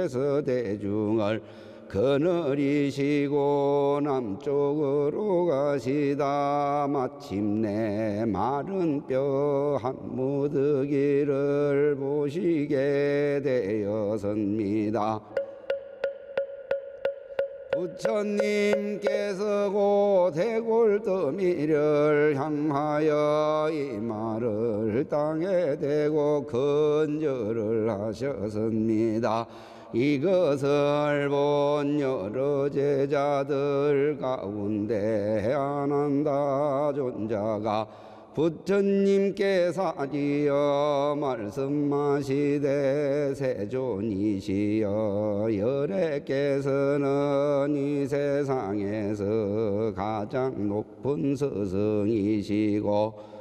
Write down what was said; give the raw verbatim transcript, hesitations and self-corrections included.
주께서 대중을 거느리시고 남쪽으로 가시다 마침내 마른 뼈 한 무더기를 보시게 되었습니다. 부처님께서 고 대골더미를 향하여 이 말을 땅에 대고 건절을 하셨습니다. 이것을 본 여러 제자들 가운데 아난다 존자가 부처님께 사지어 말씀하시되 세존이시여 열애께서는 이 세상에서 가장 높은 스승이시고